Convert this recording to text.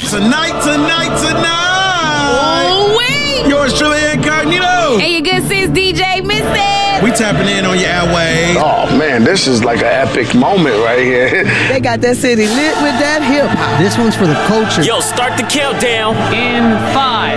Oh, wait. Yours truly, Incognito. And your good sis, DJ Missy. We tapping in on your airwaves. Oh, man, this is like an epic moment right here. They got that city lit with that hip-hop. This one's for the culture. Yo, start the countdown. In 5,